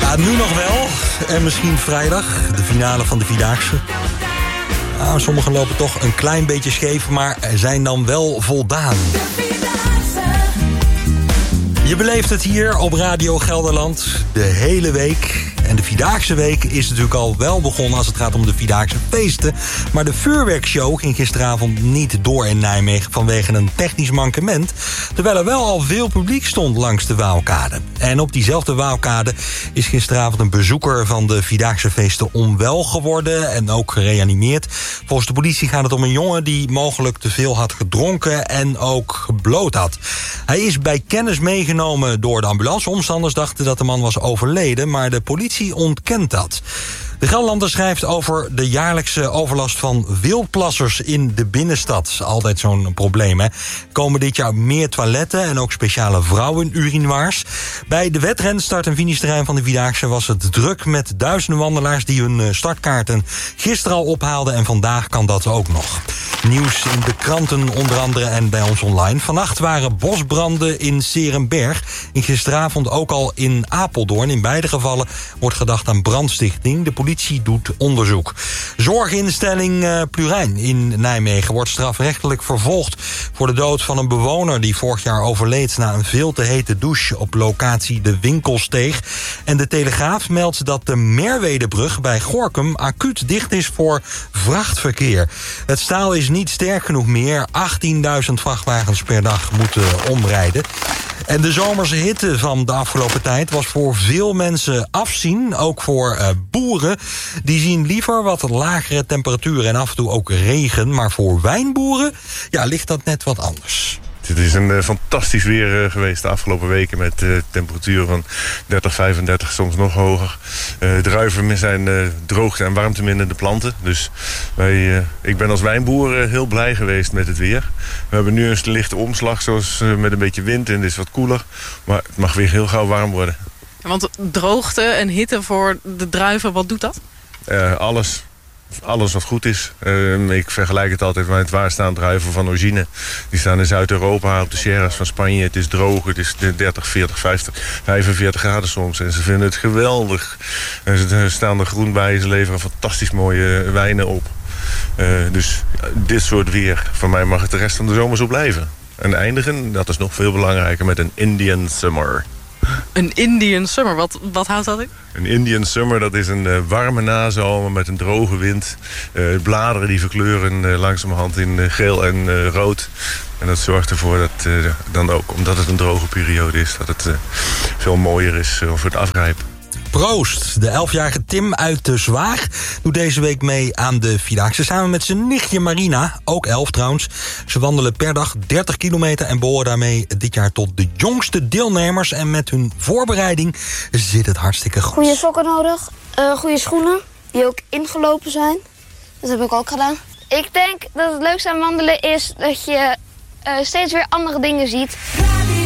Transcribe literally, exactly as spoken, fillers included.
Ja, nu nog wel. En misschien vrijdag, de finale van de Vierdaagse. Nou, sommigen lopen toch een klein beetje scheef, maar zijn dan wel voldaan. Je beleeft het hier op Radio Gelderland de hele week. En de Vierdaagse week is natuurlijk al wel begonnen als het gaat om de Vierdaagse feesten. Maar de vuurwerkshow ging gisteravond niet door in Nijmegen vanwege een technisch mankement. Terwijl er wel al veel publiek stond langs de Waalkade. En op diezelfde Waalkade is gisteravond een bezoeker van de Vierdaagse feesten onwel geworden en ook gereanimeerd. Volgens de politie gaat het om een jongen die mogelijk te veel had gedronken en ook gebloot had. Hij is bij kennis meegenomen door de ambulance. Omstanders dachten dat de man was overleden, maar de politie ontkent dat. De Gelderlander schrijft over de jaarlijkse overlast van wildplassers in de binnenstad. Altijd zo'n probleem, hè. Komen dit jaar meer toiletten en ook speciale vrouwenurinoirs. Bij de wedren start- en finishterrein van de Vierdaagse was het druk met duizenden wandelaars die hun startkaarten gisteren al ophaalden en vandaag kan dat ook nog. Nieuws in de kranten onder andere en bij ons online. Vannacht waren bosbranden in 's-Heerenberg. En gisteravond ook al in Apeldoorn. In beide gevallen wordt gedacht aan brandstichting. De politie doet onderzoek. Zorginstelling uh, Plurijn in Nijmegen wordt strafrechtelijk vervolgd voor de dood van een bewoner die vorig jaar overleed na een veel te hete douche op locatie De Winkelsteeg. En de Telegraaf meldt dat de Merwedebrug bij Gorinchem acuut dicht is voor vrachtverkeer. Het staal is niet sterk genoeg meer. achttienduizend vrachtwagens per dag moeten omrijden. En de zomerse hitte van de afgelopen tijd was voor veel mensen afzien. Ook voor uh, boeren. Die zien liever wat lagere temperaturen en af en toe ook regen. Maar voor wijnboeren ja, ligt dat net wat anders. Het is een uh, fantastisch weer uh, geweest de afgelopen weken met uh, temperaturen van dertig, vijfendertig, soms nog hoger. Uh, druiven zijn uh, droogte- en warmteminderde planten. Dus wij, uh, ik ben als wijnboer uh, heel blij geweest met het weer. We hebben nu een lichte omslag zoals uh, met een beetje wind en het is wat koeler. Maar het mag weer heel gauw warm worden. Want droogte en hitte voor de druiven, wat doet dat? Uh, alles. Alles wat goed is. Uh, ik vergelijk het altijd met waar staan druiven van origine. Die staan in Zuid-Europa, op de Sierras van Spanje. Het is droog, het is dertig, veertig, vijftig, vijfenveertig graden soms. En ze vinden het geweldig. En ze staan er groen bij, ze leveren fantastisch mooie wijnen op. Uh, dus dit soort weer, voor mij mag het de rest van de zomer zo blijven. En eindigen, dat is nog veel belangrijker, met een Indian Summer. Een Indian Summer, wat, wat houdt dat in? Een Indian Summer, dat is een uh, warme nazomer met een droge wind. Uh, bladeren die verkleuren uh, langzamerhand in uh, geel en uh, rood. En dat zorgt ervoor dat uh, dan ook, omdat het een droge periode is, dat het uh, veel mooier is uh, voor het afrijpen. Proost! De elfjarige Tim uit de Zwaag doet deze week mee aan de Vierdaagse. Samen met zijn nichtje Marina, ook elf trouwens. Ze wandelen per dag dertig kilometer en behoren daarmee dit jaar tot de jongste deelnemers. En met hun voorbereiding zit het hartstikke goed. Goede sokken nodig, uh, goede schoenen, die ook ingelopen zijn. Dat heb ik ook gedaan. Ik denk dat het leukste aan wandelen is dat je uh, steeds weer andere dingen ziet.